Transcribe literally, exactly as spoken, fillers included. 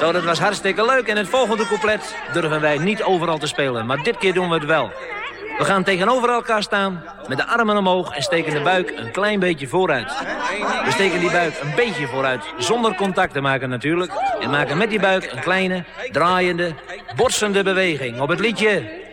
Zo, dat was hartstikke leuk. En het volgende couplet durven wij niet overal te spelen. Maar dit keer doen we het wel. We gaan tegenover elkaar staan, met de armen omhoog en steken de buik een klein beetje vooruit. We steken die buik een beetje vooruit, zonder contact te maken natuurlijk. En maken met die buik een kleine, draaiende, botsende beweging op het liedje.